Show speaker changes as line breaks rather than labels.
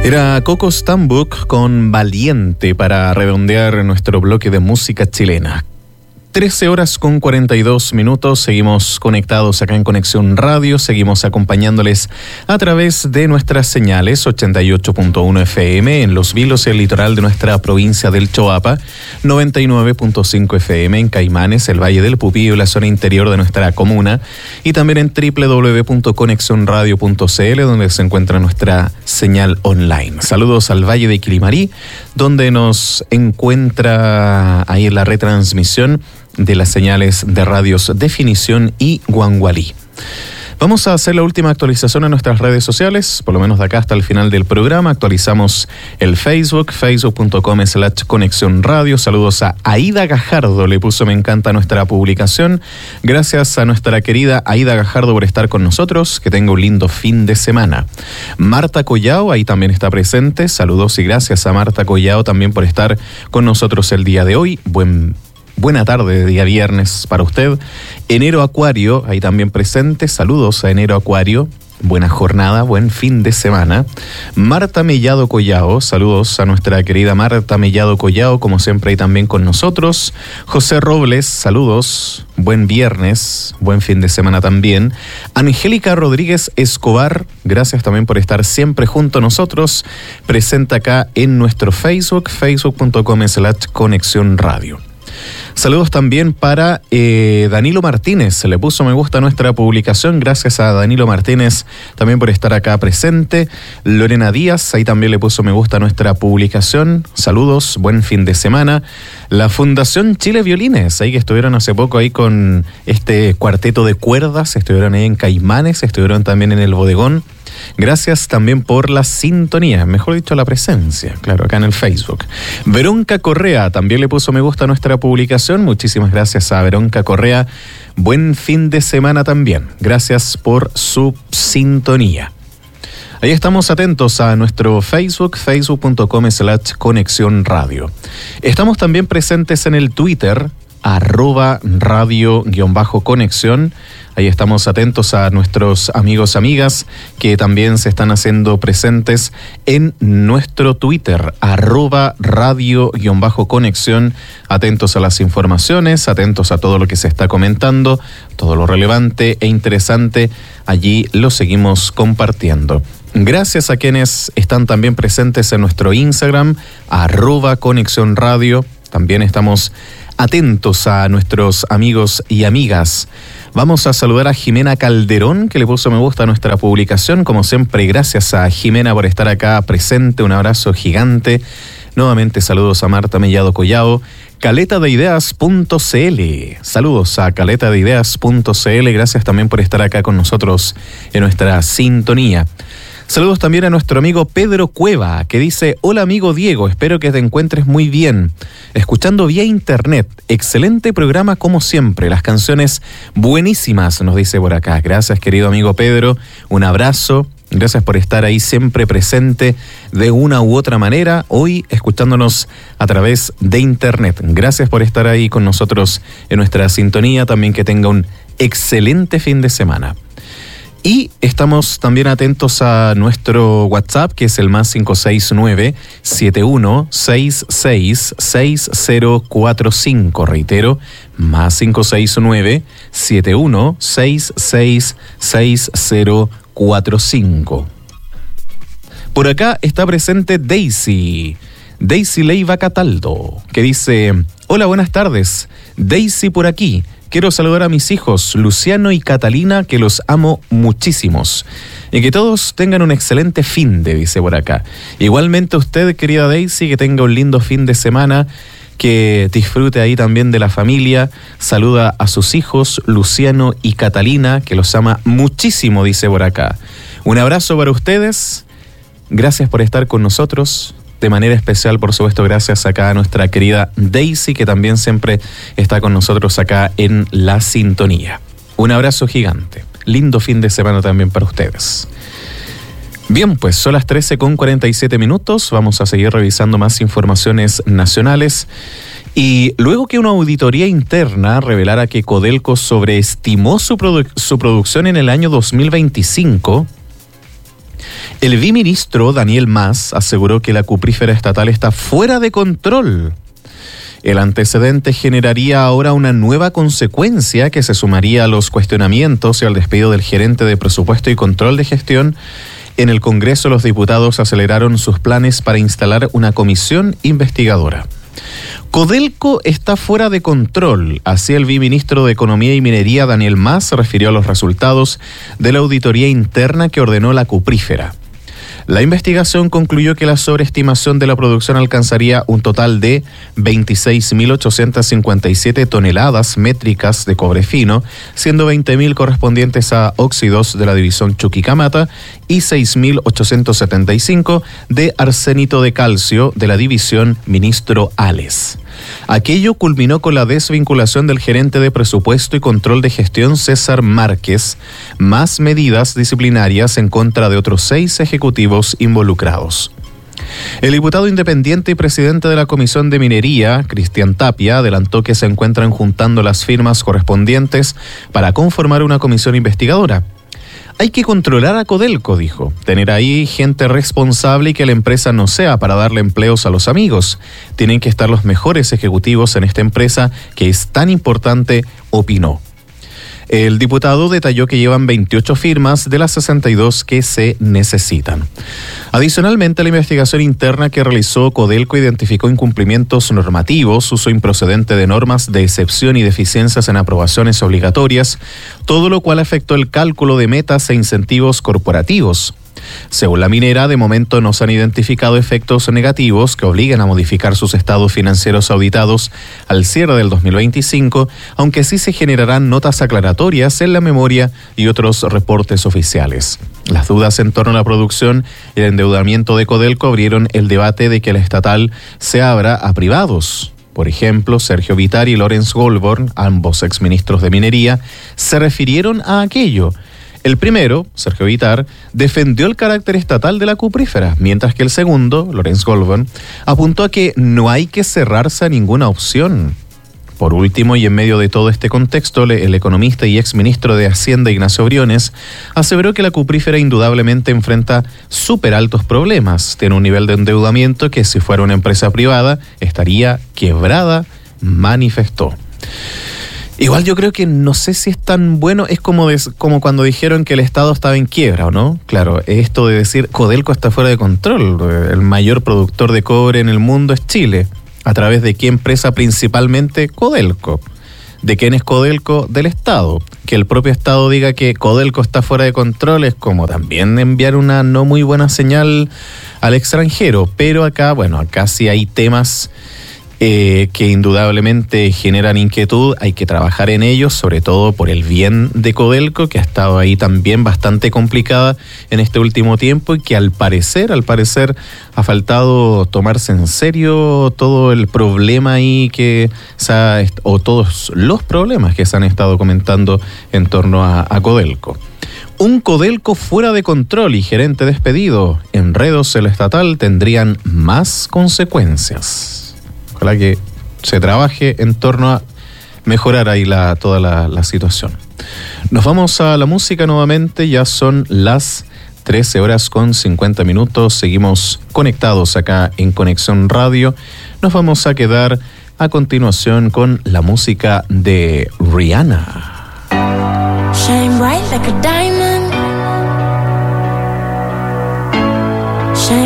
Era Coco Stambuk con Valiente para redondear nuestro bloque de música chilena. 13 horas con 42 minutos, seguimos conectados acá en Conexión Radio, seguimos acompañándoles a través de nuestras señales 88.1 FM en Los Vilos y el litoral de nuestra provincia del Choapa, 99.5 FM en Caimanes, el Valle del Pupío y la zona interior de nuestra comuna, y también en www.conexionradio.cl, donde se encuentra nuestra señal online. Saludos al Valle de Quilimarí, donde nos encuentra ahí en la retransmisión de las señales de radios Definición y Guangualí. Vamos a hacer la última actualización en nuestras redes sociales, por lo menos de acá hasta el final del programa. Actualizamos el Facebook, facebook.com/Conexión Radio. Saludos a Aida Gajardo, le puso me encanta nuestra publicación. Gracias a nuestra querida Aida Gajardo por estar con nosotros. Que tenga un lindo fin de semana. Marta Collao, ahí también está presente. Saludos y gracias a Marta Collao también por estar con nosotros el día de hoy. Buena tarde de día viernes para usted. Enero Acuario, ahí también presente. Saludos a Enero Acuario. Buena jornada, buen fin de semana. Marta Mellado Collao, saludos a nuestra querida Marta Mellado Collao, como siempre ahí también con nosotros. José Robles, saludos, buen viernes, buen fin de semana también. Angélica Rodríguez Escobar, gracias también por estar siempre junto a nosotros, presente acá en nuestro Facebook, facebook.com/Conexión Radio. Saludos también para Danilo Martínez, le puso me gusta a nuestra publicación, gracias a Danilo Martínez también por estar acá presente. Lorena Díaz, ahí también le puso me gusta a nuestra publicación, saludos, buen fin de semana. La Fundación Chile Violines, ahí que estuvieron hace poco ahí con este cuarteto de cuerdas, estuvieron ahí en Caimanes, estuvieron también en el Bodegón. Gracias también por la sintonía, mejor dicho la presencia, claro, acá en el Facebook. Verónica Correa también le puso me gusta a nuestra publicación, muchísimas gracias a Verónica Correa, buen fin de semana también, gracias por su sintonía. Ahí estamos atentos a nuestro Facebook, facebook.com/Conexión Radio. Estamos también presentes en el Twitter, @radio_conexión. Ahí estamos atentos a nuestros amigos, amigas, que también se están haciendo presentes en nuestro Twitter, @radio_conexión. Atentos a las informaciones, atentos a todo lo que se está comentando, todo lo relevante e interesante, allí lo seguimos compartiendo. Gracias a quienes están también presentes en nuestro Instagram, @Conexión Radio. También estamos atentos a nuestros amigos y amigas. Vamos a saludar a Jimena Calderón, que le puso me gusta a nuestra publicación. Como siempre, gracias a Jimena por estar acá presente. Un abrazo gigante. Nuevamente saludos a Marta Mellado Collao. Caletadeideas.cl. Saludos a caletadeideas.cl. Gracias también por estar acá con nosotros en nuestra sintonía. Saludos también a nuestro amigo Pedro Cueva, que dice: hola amigo Diego, espero que te encuentres muy bien. Escuchando vía internet, excelente programa como siempre, las canciones buenísimas, nos dice por acá. Gracias querido amigo Pedro, un abrazo, gracias por estar ahí siempre presente de una u otra manera, hoy escuchándonos a través de internet. Gracias por estar ahí con nosotros en nuestra sintonía, también que tenga un excelente fin de semana. Y estamos también atentos a nuestro WhatsApp, que es el +569-7166-6045. Reitero, +569-7166-6045. Por acá está presente Daisy Leiva Cataldo, que dice: hola, buenas tardes. Daisy por aquí. Quiero saludar a mis hijos, Luciano y Catalina, que los amo muchísimos. Y que todos tengan un excelente fin de, dice por acá. Igualmente usted, querida Daisy, que tenga un lindo fin de semana, que disfrute ahí también de la familia. Saluda a sus hijos, Luciano y Catalina, que los ama muchísimo, dice por acá. Un abrazo para ustedes. Gracias por estar con nosotros. De manera especial, por supuesto, gracias acá a nuestra querida Daisy, que también siempre está con nosotros acá en la sintonía. Un abrazo gigante. Lindo fin de semana también para ustedes. Bien, pues son las 13:47. Vamos a seguir revisando más informaciones nacionales. Y luego que una auditoría interna revelara que Codelco sobreestimó su producción en el año 2025, El viceministro Daniel Mas aseguró que la cuprífera estatal está fuera de control. El antecedente generaría ahora una nueva consecuencia que se sumaría a los cuestionamientos y al despido del gerente de presupuesto y control de gestión. En el Congreso, los diputados aceleraron sus planes para instalar una comisión investigadora. Codelco está fuera de control, así el viceministro de Economía y Minería Daniel Mas se refirió a los resultados de la auditoría interna que ordenó la cuprífera. La investigación concluyó que la sobreestimación de la producción alcanzaría un total de 26.857 toneladas métricas de cobre fino, siendo 20.000 correspondientes a óxidos de la división Chuquicamata y 6.875 de arsénito de calcio de la división Ministro Ales. Aquello culminó con la desvinculación del gerente de presupuesto y control de gestión César Márquez, más medidas disciplinarias en contra de otros 6 ejecutivos involucrados. El diputado independiente y presidente de la Comisión de Minería, Cristian Tapia, adelantó que se encuentran juntando las firmas correspondientes para conformar una comisión investigadora. Hay que controlar a Codelco, dijo, tener ahí gente responsable y que la empresa no sea para darle empleos a los amigos. Tienen que estar los mejores ejecutivos en esta empresa que es tan importante, opinó. El diputado detalló que llevan 28 firmas de las 62 que se necesitan. Adicionalmente, la investigación interna que realizó Codelco identificó incumplimientos normativos, uso improcedente de normas de excepción y deficiencias en aprobaciones obligatorias, todo lo cual afectó el cálculo de metas e incentivos corporativos. Según la minera, de momento no se han identificado efectos negativos que obliguen a modificar sus estados financieros auditados al cierre del 2025, aunque sí se generarán notas aclaratorias en la memoria y otros reportes oficiales. Las dudas en torno a la producción y el endeudamiento de Codelco abrieron el debate de que la estatal se abra a privados. Por ejemplo, Sergio Vittar y Lorenz Goldborn, ambos exministros de Minería, se refirieron a aquello. El primero, Sergio Vittar, defendió el carácter estatal de la cuprífera, mientras que el segundo, Lorenz Goldborn, apuntó a que no hay que cerrarse a ninguna opción. Por último, y en medio de todo este contexto, el economista y exministro de Hacienda, Ignacio Briones, aseveró que la cuprífera indudablemente enfrenta súper altos problemas. Tiene un nivel de endeudamiento que, si fuera una empresa privada, estaría quebrada, manifestó. Igual yo creo que no sé si es tan bueno, es como cuando dijeron que el Estado estaba en quiebra, ¿o no? Claro, esto de decir Codelco está fuera de control, el mayor productor de cobre en el mundo es Chile. ¿A través de qué empresa principalmente? Codelco. ¿De quién es Codelco? Del Estado. Que el propio Estado diga que Codelco está fuera de control es como también enviar una no muy buena señal al extranjero. Pero acá sí hay temas que indudablemente generan inquietud, hay que trabajar en ellos, sobre todo por el bien de Codelco, que ha estado ahí también bastante complicada en este último tiempo y que al parecer ha faltado tomarse en serio todo el problema ahí o todos los problemas que se han estado comentando en torno a Codelco. Un Codelco fuera de control y gerente despedido, enredos en la estatal tendrían más consecuencias. Ojalá que se trabaje en torno a mejorar ahí toda la situación. Nos vamos a la música nuevamente, ya son las 13:50. Seguimos conectados acá en Conexión Radio. Nos vamos a quedar a continuación con la música de Rihanna.
Shine bright like a diamond.